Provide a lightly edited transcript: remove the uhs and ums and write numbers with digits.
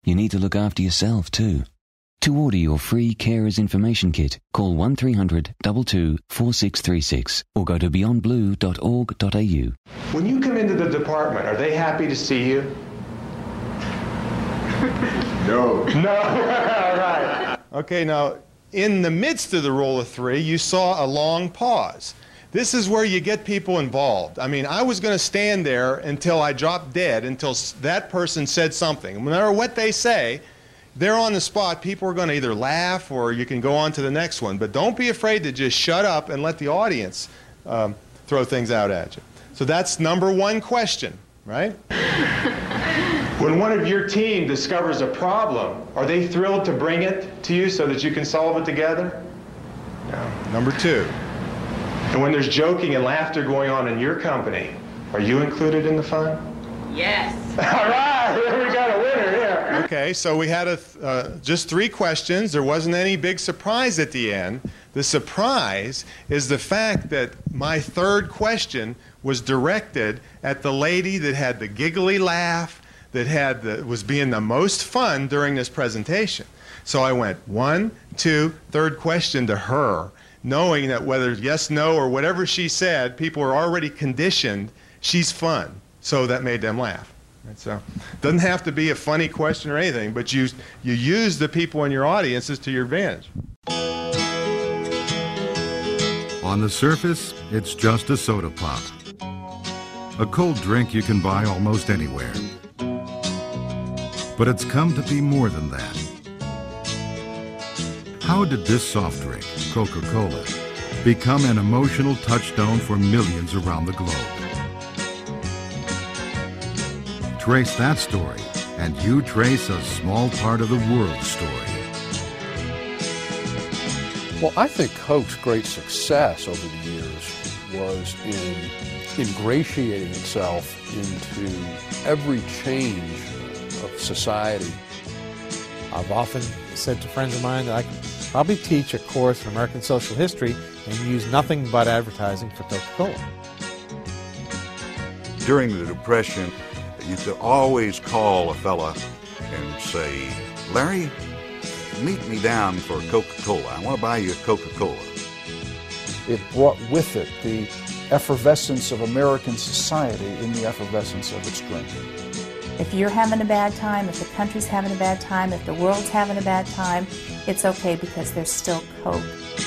you need to look after yourself too. To order your free Carers Information Kit, call 1300 22 4636 or go to beyondblue.org.au. When you come into the department, are they happy to see you? No. No? All right. Okay, now, in the midst of the roll of three, you saw a long pause. This is where you get people involved. I mean, I was going to stand there until I dropped dead, until that person said something. No matter what they say, they're on the spot. People are going to either laugh or you can go on to the next one. But don't be afraid to just shut up and let the audience throw things out at you. So that's number one question, right? When one of your team discovers a problem, are they thrilled to bring it to you so that you can solve it together? No. Number two. And when there's joking and laughter going on in your company, are you included in the fun? Yes. All right, we got a winner here. Okay, so we had just three questions. There wasn't any big surprise at the end. The surprise is the fact that my third question was directed at the lady that had the giggly laugh, that was being the most fun during this presentation. So I went 1, 2, third question to her, knowing that whether yes, no, or whatever she said, people were already conditioned, she's fun. So that made them laugh. And so it doesn't have to be a funny question or anything, but you use the people in your audiences to your advantage. On the surface, it's just a soda pop. A cold drink you can buy almost anywhere. But it's come to be more than that. How did this soft drink, Coca-Cola, become an emotional touchstone for millions around the globe? Trace that story, and you trace a small part of the world's story. Well, I think Coke's great success over the years was in ingratiating itself into every change of society. I've often said to friends of mine that I could probably teach a course in American social history and use nothing but advertising for Coca-Cola. During the Depression, you could always call a fella and say, Larry, meet me down for Coca-Cola. I want to buy you a Coca-Cola. It brought with it the effervescence of American society in the effervescence of its drink. If you're having a bad time, if the country's having a bad time, if the world's having a bad time, it's okay because there's still Coke.